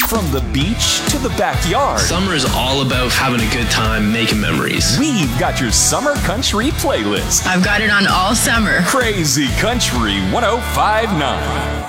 From the beach to the backyard. Summer is all about having a good time, making memories. We've got your summer country playlist. I've got it on all summer. Crazy Country 105.9.